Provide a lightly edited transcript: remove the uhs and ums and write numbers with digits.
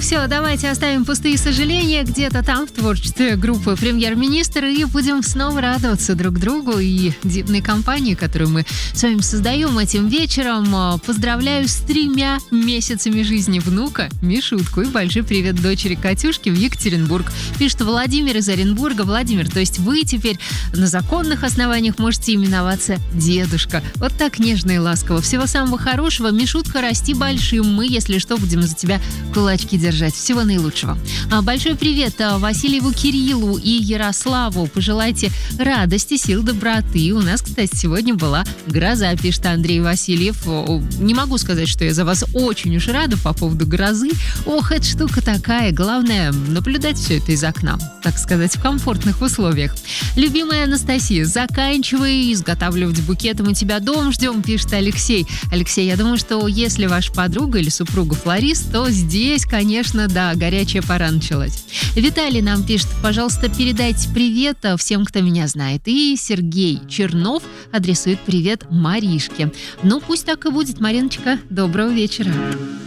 все, давайте оставим пустые сожаления где-то там в творчестве группы «Премьер-министр» и будем снова радоваться друг другу и дивной компании, которую мы с вами создаем этим вечером. Поздравляю с 3 месяцами жизни внука Мишутку и большой привет дочери Катюшке в Екатеринбург. Пишет Владимир из Оренбурга. Владимир, то есть вы теперь на законных основаниях можете именоваться дедушка. Вот так нежно и ласково. Всего самого хорошего. Мишутка, расти большим. Мы, если что, будем за тебя кулачки держать. Всего наилучшего. Большой привет Васильеву Кириллу и Ярославу. Пожелайте радости, сил, доброты. У нас, кстати, сегодня была гроза, пишет Андрей Васильев. Не могу сказать, что я за вас очень уж рада по поводу грозы. Ох, эта штука такая. Главное, наблюдать все это из окна, так сказать, в комфортных условиях. Любимая Анастасия, заканчивай изготавливать букеты, мы тебя дом ждем, пишет Алексей. Алексей, я думаю, что если ваша подруга или супруга флорист, то здесь, конечно, да, горячая пора началась. Виталий нам пишет, пожалуйста, передайте привет всем, кто меня знает. И Сергей Чернов адресует привет Маришке. Ну, пусть так и будет, Мариночка. Доброго вечера.